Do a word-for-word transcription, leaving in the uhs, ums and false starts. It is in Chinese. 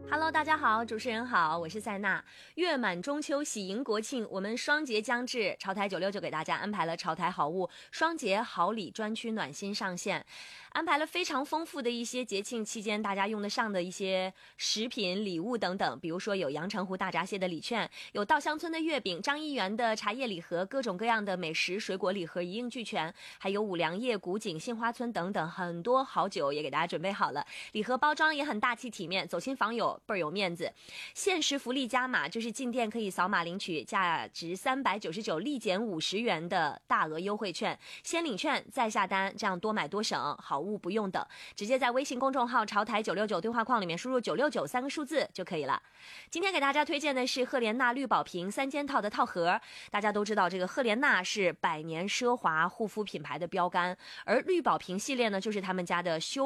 Hello， 大家好，主持人好，我是塞娜。月满中秋，喜迎国庆，我们双节将至，潮台九六九给大家安排了潮台好物双节好礼专区暖心上线，安排了非常丰富的一些节庆期间大家用得上的一些食品、礼物等等，比如说有阳澄湖大闸蟹的礼券，有稻香村的月饼，张一元的茶叶礼盒，各种各样的美食、水果礼盒一应俱全，还有五粮液、古井、杏花村等等很多好酒也给大家准备好了，礼盒包装也很大气体面，走亲访友倍儿有面子。限时福利加码，就是进店可以扫码领取价值三百九十九立减五十元的大额优惠券，先领券再下单，这样多买多省，好物不用等，直接在微信公众号潮台九六九对话框里面输入九六九三个数字就可以了。今天给大家推荐的是赫莲娜绿宝瓶三件套的套盒。大家都知道这个赫莲娜是百年奢华护肤品牌的标杆，而绿宝瓶系列呢就是他们家的修